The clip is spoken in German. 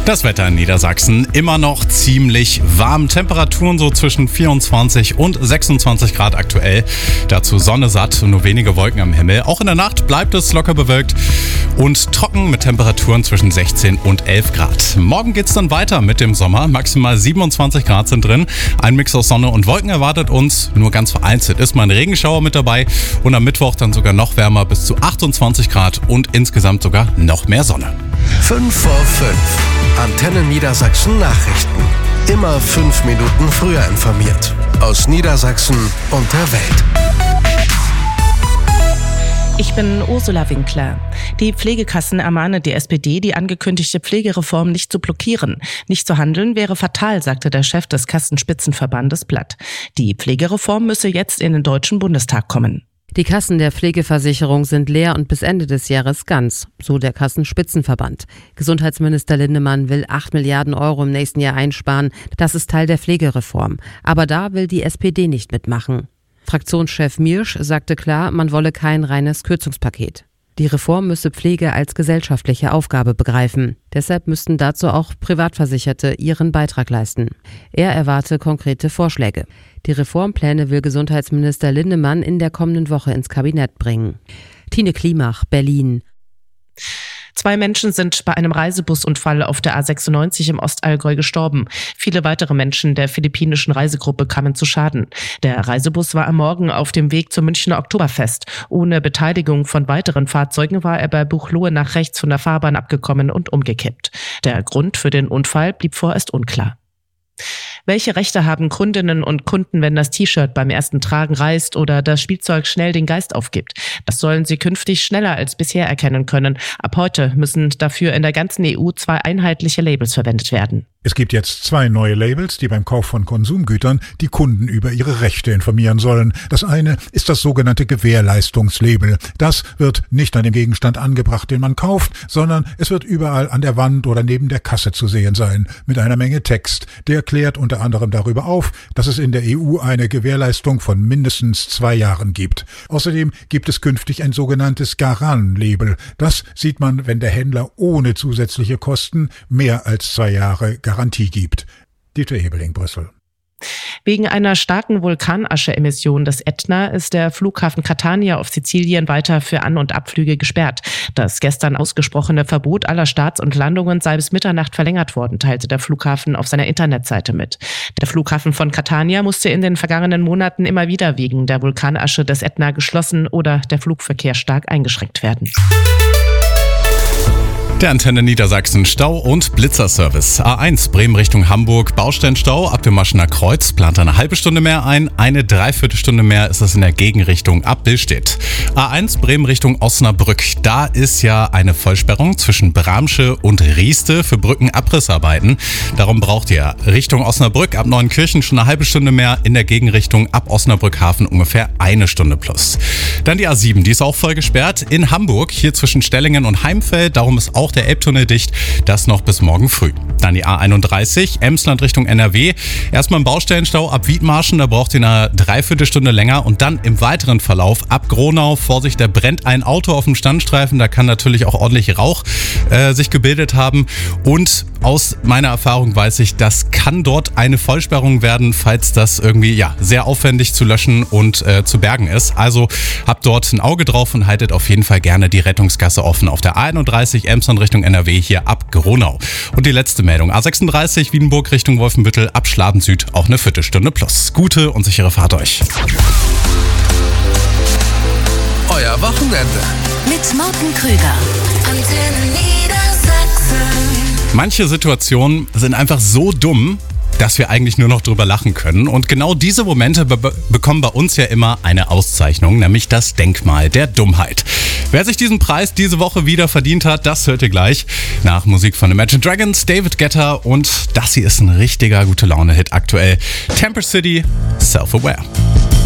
Das Wetter in Niedersachsen immer noch ziemlich warm. Temperaturen so zwischen 24 und 26 Grad aktuell. Dazu Sonne satt und nur wenige Wolken am Himmel. Auch in der Nacht bleibt es locker bewölkt und trocken mit Temperaturen zwischen 16 und 11 Grad. Morgen geht's dann weiter mit dem Sommer. Maximal 27 Grad sind drin. Ein Mix aus Sonne und Wolken erwartet uns. Nur ganz vereinzelt ist mal ein Regenschauer mit dabei. Und am Mittwoch dann sogar noch wärmer bis zu 28 Grad und insgesamt sogar noch mehr Sonne. 5 vor 5. Antenne Niedersachsen Nachrichten. Immer 5 Minuten früher informiert. Aus Niedersachsen und der Welt. Ich bin Ursula Winkler. Die Pflegekassen ermahnen die SPD, die angekündigte Pflegereform nicht zu blockieren. Nicht zu handeln wäre fatal, sagte der Chef des Kassenspitzenverbandes Blatt. Die Pflegereform müsse jetzt in den Deutschen Bundestag kommen. Die Kassen der Pflegeversicherung sind leer und bis Ende des Jahres ganz, so der Kassenspitzenverband. Gesundheitsminister Linnemann will 8 Milliarden Euro im nächsten Jahr einsparen. Das ist Teil der Pflegereform. Aber da will die SPD nicht mitmachen. Fraktionschef Miersch sagte klar, man wolle kein reines Kürzungspaket. Die Reform müsse Pflege als gesellschaftliche Aufgabe begreifen. Deshalb müssten dazu auch Privatversicherte ihren Beitrag leisten. Er erwarte konkrete Vorschläge. Die Reformpläne will Gesundheitsminister Linnemann in der kommenden Woche ins Kabinett bringen. Tine Klimach, Berlin. 2 Menschen sind bei einem Reisebusunfall auf der A96 im Ostallgäu gestorben. Viele weitere Menschen der philippinischen Reisegruppe kamen zu Schaden. Der Reisebus war am Morgen auf dem Weg zum Münchner Oktoberfest. Ohne Beteiligung von weiteren Fahrzeugen war er bei Buchloe nach rechts von der Fahrbahn abgekommen und umgekippt. Der Grund für den Unfall blieb vorerst unklar. Welche Rechte haben Kundinnen und Kunden, wenn das T-Shirt beim ersten Tragen reißt oder das Spielzeug schnell den Geist aufgibt? Das sollen sie künftig schneller als bisher erkennen können. Ab heute müssen dafür in der ganzen EU 2 einheitliche Labels verwendet werden. Es gibt jetzt 2 neue Labels, die beim Kauf von Konsumgütern die Kunden über ihre Rechte informieren sollen. Das eine ist das sogenannte Gewährleistungslabel. Das wird nicht an dem Gegenstand angebracht, den man kauft, sondern es wird überall an der Wand oder neben der Kasse zu sehen sein, mit einer Menge Text. Der klärt unter anderem darüber auf, dass es in der EU eine Gewährleistung von mindestens 2 Jahren gibt. Außerdem gibt es künftig ein sogenanntes Garan-Label. Das sieht man, wenn der Händler ohne zusätzliche Kosten mehr als 2 Jahre Garantie gibt. Dieter Hebeling, Brüssel. Wegen einer starken Vulkanasche-Emission des Ätna ist der Flughafen Catania auf Sizilien weiter für An- und Abflüge gesperrt. Das gestern ausgesprochene Verbot aller Starts und Landungen sei bis Mitternacht verlängert worden, teilte der Flughafen auf seiner Internetseite mit. Der Flughafen von Catania musste in den vergangenen Monaten immer wieder wegen der Vulkanasche des Ätna geschlossen oder der Flugverkehr stark eingeschränkt werden. Der Antenne Niedersachsen Stau- und Blitzerservice. A1 Bremen Richtung Hamburg, Baustellenstau ab dem Maschener Kreuz, plant eine halbe Stunde mehr ein, eine Dreiviertelstunde mehr ist es in der Gegenrichtung ab Billstedt. A1 Bremen Richtung Osnabrück, da ist ja eine Vollsperrung zwischen Bramsche und Rieste für Brückenabrissarbeiten. Darum braucht ihr Richtung Osnabrück ab Neuenkirchen schon eine halbe Stunde mehr, in der Gegenrichtung ab Osnabrück Hafen ungefähr 1 Stunde plus. Dann die A7, die ist auch voll gesperrt in Hamburg, hier zwischen Stellingen und Heimfeld, darum ist auch der Elbtunnel dicht, das noch bis morgen früh. Dann die A31, Emsland Richtung NRW. Erstmal im Baustellenstau ab Wiedmarschen, da braucht ihr eine Dreiviertelstunde länger und dann im weiteren Verlauf ab Gronau. Vorsicht, da brennt ein Auto auf dem Standstreifen, da kann natürlich auch ordentlich Rauch sich gebildet haben und aus meiner Erfahrung weiß ich, das kann dort eine Vollsperrung werden, falls das irgendwie sehr aufwendig zu löschen und zu bergen ist. Also habt dort ein Auge drauf und haltet auf jeden Fall gerne die Rettungsgasse offen auf der A31 Emsland Richtung NRW hier ab Gronau. Und die letzte Meldung, A36 Wiedenburg Richtung Wolfenbüttel ab Schladen Süd auch eine Viertelstunde plus. Gute und sichere Fahrt euch. Euer Wochenende. Mit Morten Krüger. Antenne Niedersachsen. Manche Situationen sind einfach so dumm, dass wir eigentlich nur noch drüber lachen können. Und genau diese Momente bekommen bei uns ja immer eine Auszeichnung, nämlich das Denkmal der Dummheit. Wer sich diesen Preis diese Woche wieder verdient hat, das hört ihr gleich. Nach Musik von Imagine Dragons, David Guetta und das hier ist ein richtiger Gute-Laune-Hit aktuell. Temper City, Self-Aware.